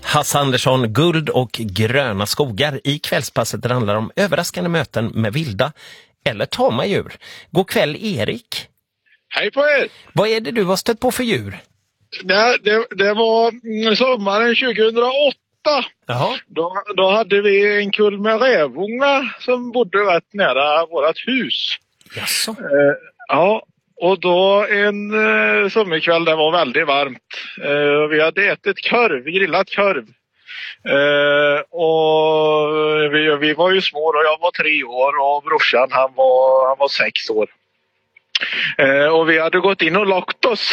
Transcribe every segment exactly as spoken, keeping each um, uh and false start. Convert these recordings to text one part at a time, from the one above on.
Hasse Andersson, guld och gröna skogar. I kvällspasset det handlar om överraskande möten med vilda eller tama djur. God kväll Erik. Hej på er! Vad är det du har stött på för djur? Det, det, det var sommaren tjugohundraåtta. Jaha. Då, då hade vi en kull med rävungar som bodde rätt nära vårt hus. Jaså? Eh, ja, och då en eh, sommarkväll, det var väldigt varmt. Eh, vi hade ätit korv, grillat korv. Eh, och vi, vi var ju små och jag var tre år och brorsan han var, han var sex år. Eh, och vi hade gått in och lagt oss.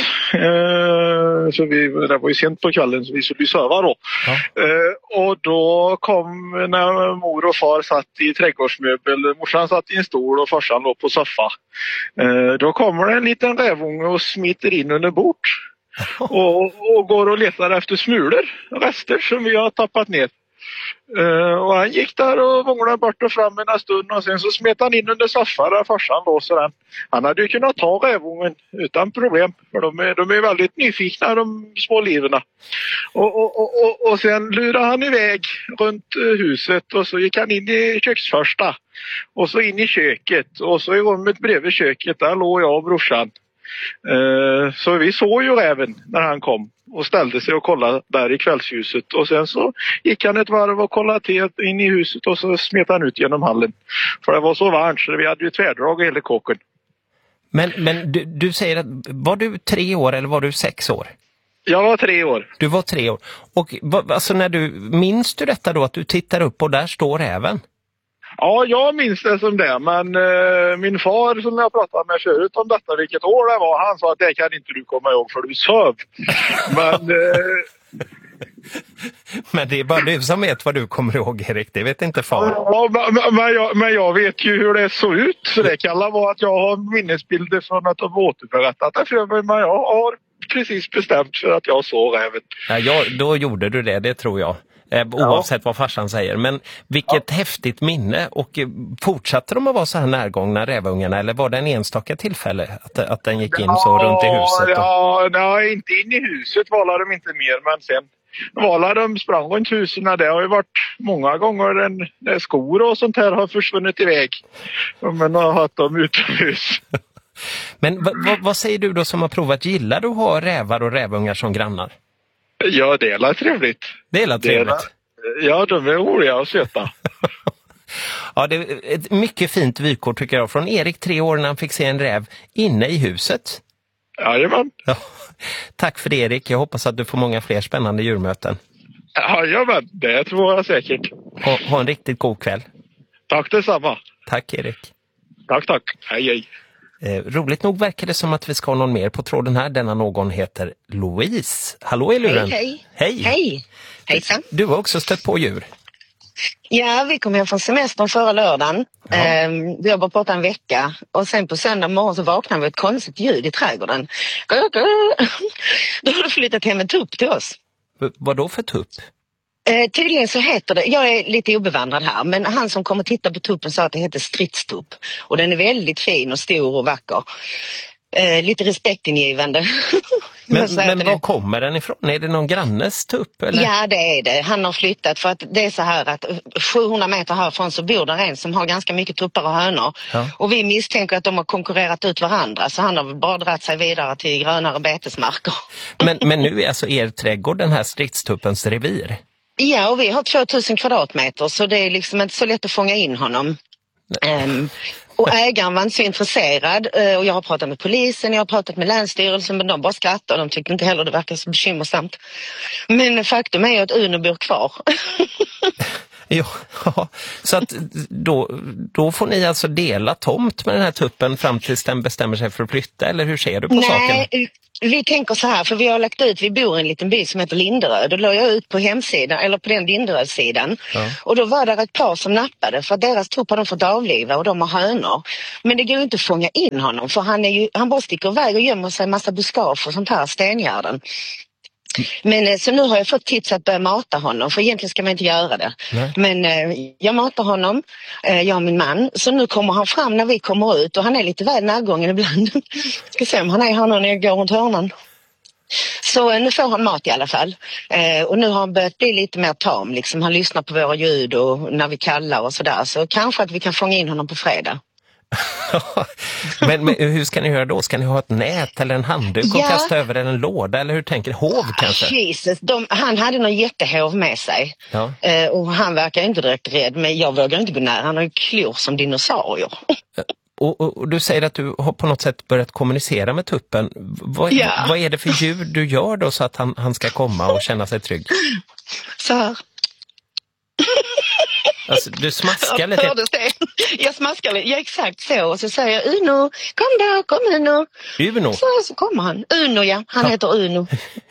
Eh, så vi, det var ju sent på kvällen så vi skulle söva då. Ja. Eh, och då kom när mor och far satt i trädgårdsmöbel. Morsan satt i en stol och farsan låg på soffa. Eh, då kommer en liten rävunge och smiter in under bord. Och, och går och letar efter smulor, rester som vi har tappat ner. Uh, och han gick där och vånglade bort och fram en stund och sen så smet han in under soffan där farsan låser den. Han hade ju kunnat ta rävungen utan problem för de är, de är väldigt nyfikna de små liverna. Och, och, och, och, och sen lurade han iväg runt huset och så gick han in i köksförsta och så in i köket och så i rummet bredvid köket där låg jag och brorsan. Uh, så vi såg ju räven när han kom och ställde sig och kollade där i kvällshuset och sen så gick han ett varv och kollade till in i huset och så smet han ut genom hallen för det var så varmt så vi hade ju tvärdrag i hela kåken. Men, men du, du säger att var du tre år eller var du sex år? Jag var tre år. Du var tre år och alltså när du minns du detta då att du tittar upp och där står räven? Ja, jag minns det som det, men eh, min far som jag pratade med förut om detta, vilket år det var, han sa att det kan inte du komma ihåg för du söv. Men, eh... men det är bara du som vet vad du kommer ihåg, Erik, det vet inte far. Ja, men, men, jag, men jag vet ju hur det såg ut, så det kan vara att jag har minnesbilder från att de återberättat det för mig, men jag har precis bestämt för att jag såg räven. Ja, jag, då gjorde du det, det tror jag. Oavsett vad farsan säger. Men vilket ja. häftigt minne. Och fortsatte de att vara så här närgångna rävungarna? Eller var det en enstaka tillfälle att, att den gick in ja, så runt i huset? Ja, nej, inte in i huset var de inte mer. Men sen var de sprang runt husen. Det har ju varit många gånger en, en skor och sånt här har försvunnit iväg. Men har haft dem utomhus. Men v- v- vad säger du då som har provat? Gillar du att ha rävar och rävungar som grannar? Ja, det är trevligt. Det är trevligt. Ja, de är roliga och söta. Ja, det är ett mycket fint vykort tycker jag. Från Erik, tre år, när han fick se en räv inne i huset. Jajamän. Ja. Tack för det, Erik. Jag hoppas att du får många fler spännande djurmöten. Jajamän, det tror jag säkert. Ha, ha en riktigt god kväll. Tack detsamma. Tack, Erik. Tack, tack. Hej, hej. Eh, roligt nog verkar det som att vi ska ha någon mer på tråden här. Denna någon heter Louise. Hallå i luren. Hej, hej. Hej. Hej. Hejsan. Du har också stött på djur. Ja, vi kom hem från semestern förra lördagen. Eh, vi har bara borta en vecka. Och sen på söndag morgon så vaknade vi ett konstigt ljud i trädgården. Då har du flyttat hem en tupp till oss. V- vad då för tupp? Eh, tydligen så heter det, jag är lite obevandrad här, men han som kommer titta på tuppen sa att det heter stridstupp. Och den är väldigt fin och stor och vacker. Eh, lite respektingivande. Men, men var kommer den ifrån? Är det någon grannes tupp? Eller? Ja, det är det. Han har flyttat för att det är så här att sjuhundra meter härifrån så bor där en som har ganska mycket tuppar och hönor. Ja. Och vi misstänker att de har konkurrerat ut varandra, så han har bara dratt sig vidare till grönare betesmarker. Men, men nu är alltså er trädgård den här stridstuppens revir? Ja, och vi har tvåtusen kvadratmeter så det är liksom inte så lätt att fånga in honom. Um, och ägaren var inte så intresserad uh, och jag har pratat med polisen, jag har pratat med länsstyrelsen, men de bara skrattar och de tycker inte heller det verkar så bekymmersamt. Men faktum är ju att Uno bor kvar. Ja, så att då, då får ni alltså dela tomt med den här tuppen fram tills den bestämmer sig för att flytta, eller hur ser du på Nej, saken? Nej, vi tänker så här, för vi har lagt ut, vi bor i en liten by som heter Linderöd, och då la jag ut på hemsidan, eller på den Linderöd-sidan. Ja. Och då var det ett par som nappade, för att deras tupp har de fått avliva och de har hönor. Men det går ju inte att fånga in honom, för han, är ju, han bara sticker iväg och gömmer sig en massa buskage och sånt här, stengärden. Men så nu har jag fått tips att börja mata honom, för egentligen ska man inte göra det. Nej. Men eh, jag matar honom, eh, jag och min man, så nu kommer han fram när vi kommer ut och han är lite väl närgången ibland. Ska se om han är här när jag går runt hörnan. Så nu får han mat i alla fall. Eh, och nu har han börjat bli lite mer tam. Liksom. Han lyssnar på våra ljud och när vi kallar och sådär. Så kanske att vi kan fånga in honom på fredag. men, men hur ska ni göra då? Ska ni ha ett nät eller en handduk och ja. kasta över en låda? Eller hur tänker du? Hov kanske? Jesus, de, han hade någon jättehov med sig. Ja. Eh, och han verkar inte direkt rädd. Men jag vågar inte gå nära. Han har ju klor som dinosaurier. Och, och, och du säger att du har på något sätt börjat kommunicera med tuppen. Vad, ja. vad är det för ljud du gör då så att han, han ska komma och känna sig trygg? Så här. Alltså, du smaskar lite. Jag, jag smaskar lite, ja exakt så. Och så säger jag, Uno, kom då, kom Uno. Uno? Så, så kommer han. Uno, ja. Han ja. heter Uno.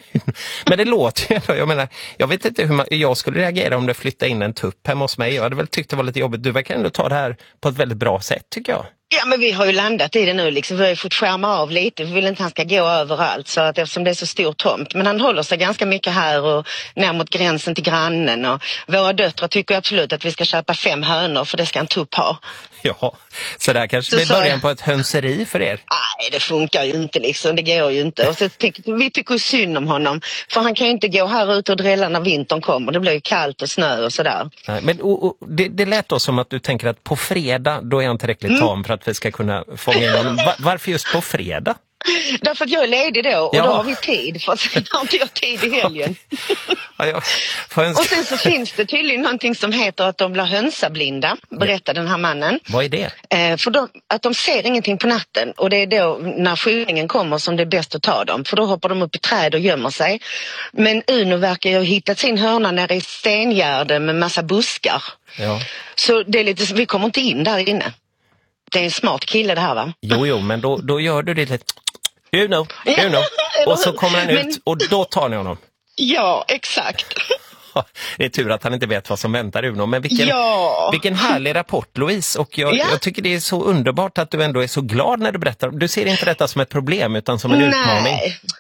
Men det låter ju ändå, jag menar, jag vet inte hur man, jag skulle reagera om det flyttade in en tupp hemma hos mig. Jag hade väl tyckt det var lite jobbigt. Du verkar ändå ta det här på ett väldigt bra sätt, tycker jag. Ja, men vi har ju landat i det nu liksom. Vi har ju fått skärma av lite. Vi vill inte att han ska gå överallt så att eftersom det är så stor tomt. Men han håller sig ganska mycket här och ner mot gränsen till grannen. Och våra döttrar tycker absolut att vi ska köpa fem hönor för det ska en tupp ha. Ja, så där kanske det är början på ett hönseri för er. Nej, det funkar ju inte liksom. Det går ju inte. Och så tycker, vi tycker synd om honom. För han kan ju inte gå här ute och drälla när vintern kommer. Det blir ju kallt och snö och sådär. Nej, men och, och, det, det lät då som att du tänker att på fredag då är han tillräckligt tam mm. för att vi ska kunna fånga in honom. Var, varför just på fredag? Därför att jag är ledig då och ja. då har vi tid. För sen har inte jag tid i helgen. Ja, ja. Och sen så finns det tydligen någonting som heter att de blir hönsablinda, berättar den här mannen. Vad är det? Eh, för de, att de ser ingenting på natten och det är då när skylningen kommer som det är bäst att ta dem. För då hoppar de upp i träd och gömmer sig. Men Uno verkar ju ha hittat sin hörna nere i stengärden med massa buskar. Ja. Så det är lite, vi kommer inte in där inne. Det är en smart kille det här, va? Jo, jo, men då, då gör du det lite... Uno, Uno. Och så kommer han ut men... och då tar ni honom. Ja, exakt. Det är tur att han inte vet vad som väntar Uno. Men vilken, ja. vilken härlig rapport, Louise. Och jag, ja. jag tycker det är så underbart att du ändå är så glad när du berättar. Du ser inte detta som ett problem utan som en Nej. utmaning.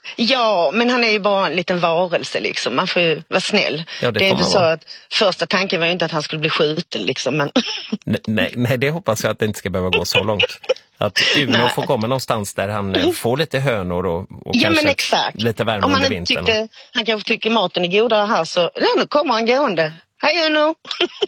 Ja, men han är ju bara en liten varelse liksom. Man får ju vara snäll. Ja, det det är inte så vara. att första tanken var ju inte att han skulle bli skjuten liksom. Men... nej, nej, det hoppas jag att det inte ska behöva gå så långt. Att Uno nej. får komma någonstans där han får lite hönor och, och ja, kanske men exakt. lite värme under vintern. Tyckte, han kanske tycker maten är godare här så ja, nu kommer han gående. Hej Uno!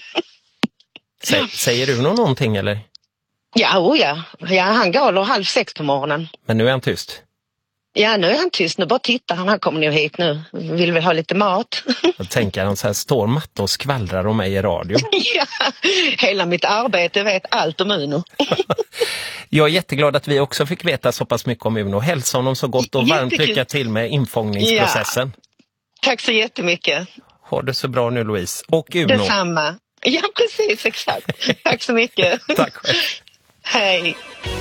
Säg, säger Uno någonting eller? Ja, oh ja. ja, han galer halv sex på morgonen. Men nu är han tyst? Ja, nu är han tyst. Nu bara tittar han. Han kommer nog hit nu. Vill väl ha lite mat. Jag tänker han så här, står Matte och skvallrar om mig i radio. Ja, hela mitt arbete vet allt om Uno. Jag är jätteglad att vi också fick veta så pass mycket om Uno. Hälsa honom så gott och varmt lycka till med infångningsprocessen. Ja. Tack så jättemycket. Ha det så bra nu, Louise. Och Uno. Detsamma. Ja, precis. Exakt. Tack så mycket. Tack själv. Hej.